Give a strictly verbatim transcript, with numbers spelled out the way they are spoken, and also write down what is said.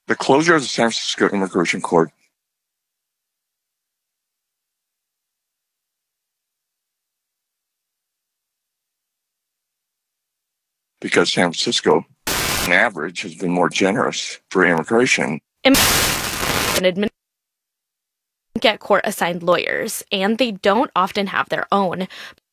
The closure of the San Francisco Immigration Court because San Francisco, on average, has been more generous for immigration. An admin get court-assigned lawyers, and they don't often have their own.